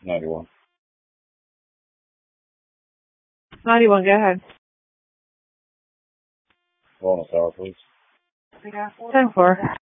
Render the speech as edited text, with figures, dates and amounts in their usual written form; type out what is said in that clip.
91. 91, go ahead. Roll on the tower, please. 10-4.